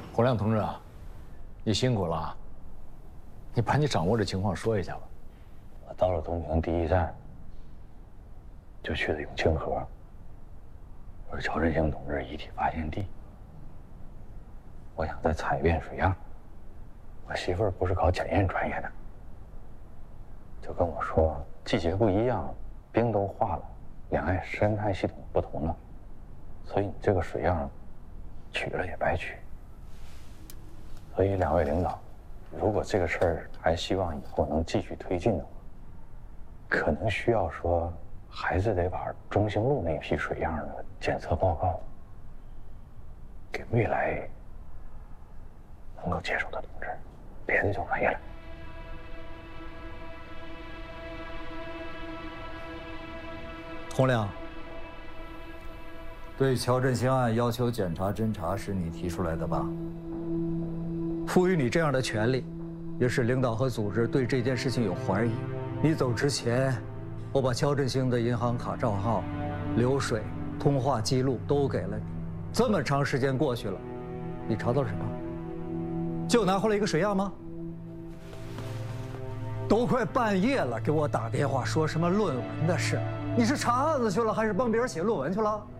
洪亮同志啊，你辛苦了啊！你把你掌握的情况说一下吧。 我到了东平第一站，就去了永清河，我是乔振兴同志遗体发现地。我想再采一遍水样。我媳妇儿不是搞检验专业的，就跟我说季节不一样，冰都化了，两岸生态系统不同了，所以你这个水样取了也白取。所以两位领导，如果这个事儿还希望以后能继续推进的话，可能需要说还是得把中兴路那批水样的检测报告给未来能够接受的同志，别的就没了。 洪亮，对乔振兴案要求检查侦查是你提出来的吧？赋予你这样的权利，也是领导和组织对这件事情有怀疑。你走之前，我把乔振兴的银行卡账号、流水、通话记录都给了你。这么长时间过去了，你查到什么？就拿回来一个水样吗？都快半夜了，给我打电话说什么论文的事？你是查案子去了，还是帮别人写论文去了？